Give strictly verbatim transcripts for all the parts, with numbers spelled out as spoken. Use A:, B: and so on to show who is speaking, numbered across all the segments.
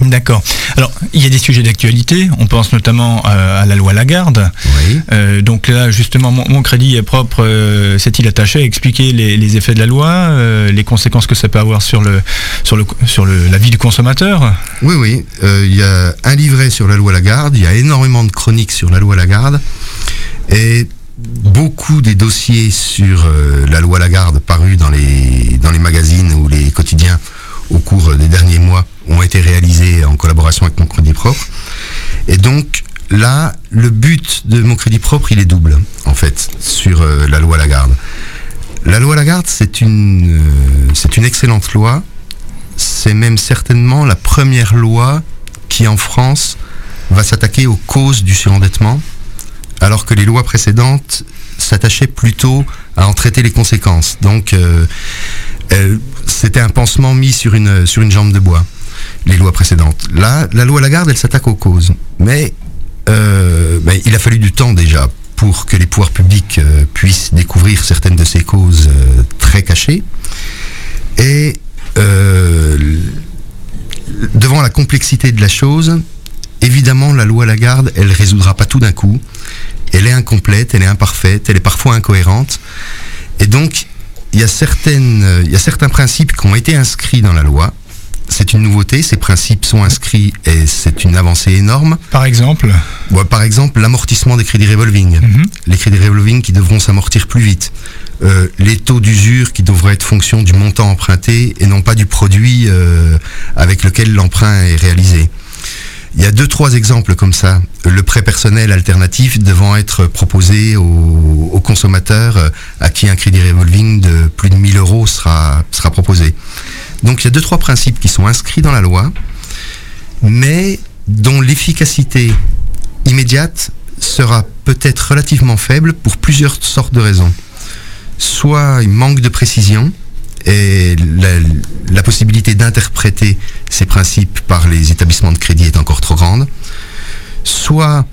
A: D'accord. Alors, il y a des sujets d'actualité. On pense notamment euh, à la loi Lagarde.
B: Oui.
A: Euh, donc là, justement, mon, mon crédit est propre. Euh, s'est-il attaché à expliquer les, les effets de la loi, euh, les conséquences que ça peut avoir sur le sur le sur le, la vie du consommateur?
B: Oui, oui. Euh, il y a un livret sur la loi Lagarde. Il y a énormément de chroniques sur la loi Lagarde et beaucoup des dossiers sur euh, la loi Lagarde parus dans les dans les magazines ou les quotidiens au cours des derniers mois ont été réalisés en collaboration avec Mon Crédit Propre. Et donc là, le but de Mon Crédit Propre, il est double, en fait, sur euh, la loi Lagarde. La loi Lagarde, c'est une, euh, c'est une excellente loi. C'est même certainement la première loi qui, en France, va s'attaquer aux causes du surendettement, alors que les lois précédentes s'attachaient plutôt à en traiter les conséquences. Donc, euh, euh, c'était un pansement mis sur une, sur une jambe de bois, les lois précédentes. Là, la loi Lagarde, elle s'attaque aux causes. Mais, euh, ben, il a fallu du temps déjà pour que les pouvoirs publics euh, puissent découvrir certaines de ces causes euh, très cachées. Et euh, devant la complexité de la chose, évidemment, la loi Lagarde, elle résoudra pas tout d'un coup. Elle est incomplète, elle est imparfaite, elle est parfois incohérente. Et donc, il y a certaines, il y a certains principes qui ont été inscrits dans la loi. C'est une nouveauté, ces principes sont inscrits et c'est une avancée énorme.
A: Par exemple
B: ouais, Par exemple, l'amortissement des crédits revolving. Mm-hmm. Les crédits revolving qui devront s'amortir plus vite. Euh, les taux d'usure qui devraient être fonction du montant emprunté et non pas du produit euh, avec lequel l'emprunt est réalisé. Il y a deux, trois exemples comme ça. Le prêt personnel alternatif devant être proposé aux, aux consommateurs à qui un crédit revolving de plus de mille euros sera, sera proposé. Donc il y a deux, trois principes qui sont inscrits dans la loi, mais dont l'efficacité immédiate sera peut-être relativement faible pour plusieurs sortes de raisons. Soit il manque de précision, et la, la possibilité d'interpréter ces principes par les établissements de crédit est encore trop grande, soit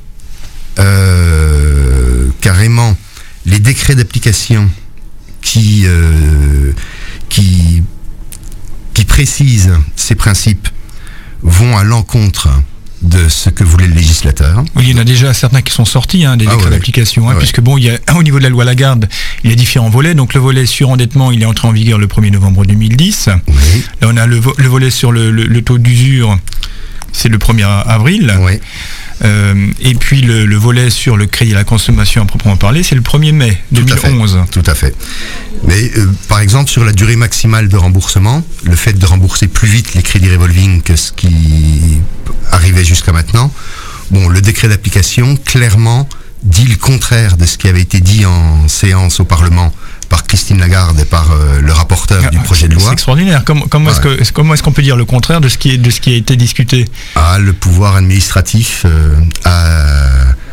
B: euh, carrément les décrets d'application qui, euh, qui, qui précisent ces principes vont à l'encontre de ce que voulait le législateur.
A: Oui, il y en a déjà certains qui sont sortis, hein, des décrets ah ouais, d'application, hein, ah ouais. puisque bon, il y a au niveau de la loi Lagarde, il y a différents volets. Donc le volet surendettement, il est entré en vigueur le premier novembre deux mille dix. Oui. Là, on a le, vo- le volet sur le, le, le taux d'usure, c'est le premier avril.
B: Oui.
A: Euh, et puis le, le volet sur le crédit à la consommation à proprement parler, c'est le premier mai deux mille onze.
B: Tout à fait. Tout à fait. Mais euh, par exemple, sur la durée maximale de remboursement, le fait de rembourser plus vite les crédits revolving que ce qui arrivait jusqu'à maintenant, bon, le décret d'application clairement dit le contraire de ce qui avait été dit en séance au Parlement par Christine Lagarde et par euh, le rapporteur ah, du projet de loi.
A: C'est extraordinaire. Comment, comment, ouais. est-ce que, comment est-ce qu'on peut dire le contraire de ce qui, est, de ce qui a été discuté?
B: Ah, le pouvoir administratif euh, a...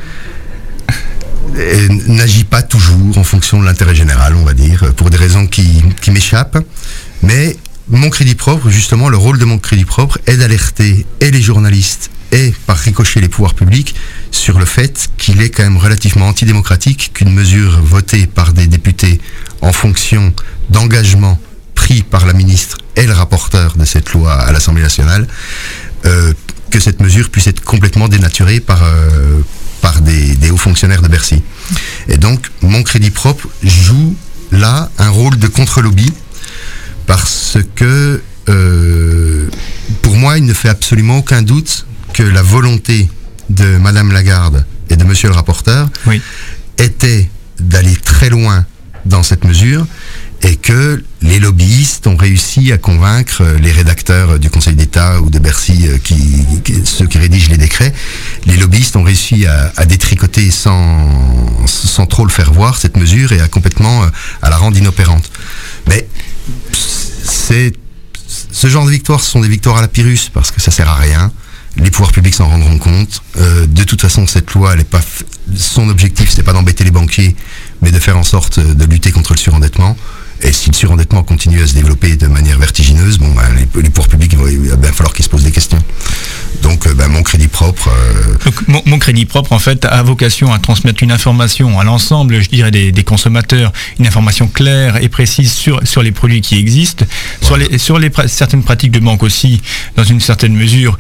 B: Et n'agit pas toujours en fonction de l'intérêt général, on va dire, pour des raisons qui, qui m'échappent. Mais Mon Crédit Propre, justement, le rôle de Mon Crédit Propre est d'alerter et les journalistes et par ricochet les pouvoirs publics sur le fait qu'il est quand même relativement antidémocratique qu'une mesure votée par des députés en fonction d'engagements pris par la ministre et le rapporteur de cette loi à l'Assemblée nationale, euh, que cette mesure puisse être complètement dénaturée par... Euh, par des, des hauts fonctionnaires de Bercy. Et donc, Mon Crédit Propre joue là un rôle de contre-lobby parce que, euh, pour moi, il ne fait absolument aucun doute que la volonté de Madame Lagarde et de Monsieur le rapporteur oui. était d'aller très loin dans cette mesure et que les lobbyistes ont réussi à convaincre les rédacteurs du Conseil d'État ou de Bercy, qui, qui, ceux qui rédigent les décrets, les lobbyistes ont réussi à, à détricoter sans, sans trop le faire voir cette mesure et à complètement à la rendre inopérante. Mais c'est, ce genre de victoires, ce sont des victoires à la Pyrrhus parce que ça sert à rien. Les pouvoirs publics s'en rendront compte. Euh, de toute façon, cette loi, elle est pas, son objectif, c'est pas d'embêter les banquiers, mais de faire en sorte de lutter contre le surendettement. Et si le surendettement continue à se développer de manière vertigineuse, bon, ben, les, les pouvoirs publics, il va bien falloir qu'ils se posent des questions. Donc, ben, mon crédit propre... Euh...
A: Donc, mon, mon crédit propre, en fait, a vocation à transmettre une information à l'ensemble, je dirais, des, des consommateurs, une information claire et précise sur, sur les produits qui existent, voilà. sur, les, sur les, certaines pratiques de banque aussi, dans une certaine mesure,